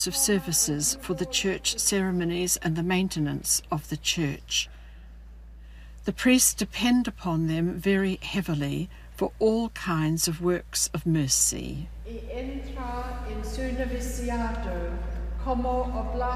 of services for the church ceremonies and the maintenance of the church. The priests depend upon them very heavily for all kinds of works of mercy.